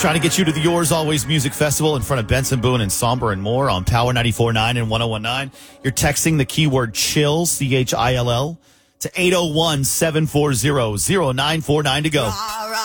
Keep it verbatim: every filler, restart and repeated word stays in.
Trying to get you to the Yours Always Music Festival in front of Benson Boone and Somber and more on Power ninety-four point nine and one oh one point nine. You're texting the keyword CHILL, C H I L L, to eight oh one, seven four zero, zero nine four nine to go.